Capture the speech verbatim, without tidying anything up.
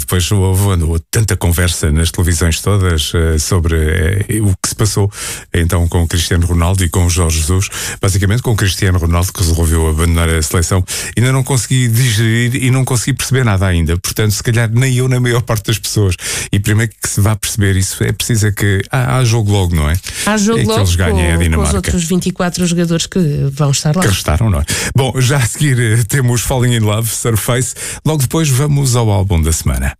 depois houve, houve tanta conversa nas televisões todas uh, sobre uh, o que se passou então com o Cristiano Ronaldo e com o Jorge Jesus, basicamente com o Cristiano Ronaldo, que resolveu abandonar a seleção. Ainda não consegui digerir e não consegui perceber nada ainda, portanto se calhar nem eu, nem a maior parte das pessoas. E primeiro que se vá perceber isso é preciso é que há, há jogo logo, não é? Há jogo é logo que eles ganhem com, a Dinamarca. com os outros vinte e quatro jogadores que vão estar lá. Que restaram, não é? Bom, já a seguir temos Falling in Love, Surface. Logo depois vamos ao álbum da semana.